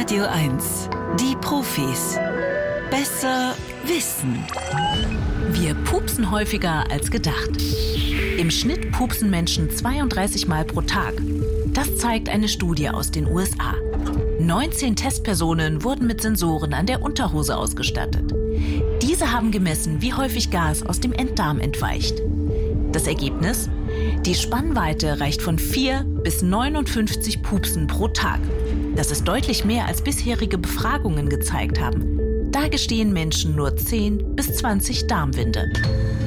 Radio 1. Die Profis. Besser wissen. Wir pupsen häufiger als gedacht. Im Schnitt pupsen Menschen 32 Mal pro Tag. Das zeigt eine Studie aus den USA. 19 Testpersonen wurden mit Sensoren an der Unterhose ausgestattet. Diese haben gemessen, wie häufig Gas aus dem Enddarm entweicht. Das Ergebnis? Die Spannweite reicht von 4 bis 59 Pupsen pro Tag. Das ist deutlich mehr, als bisherige Befragungen gezeigt haben. Da gestehen Menschen nur 10 bis 20 Darmwinde.